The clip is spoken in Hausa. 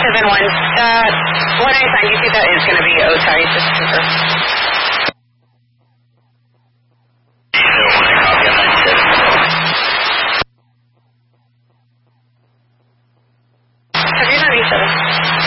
195, you see that is going to be Otay, just to confirm. Have you 97?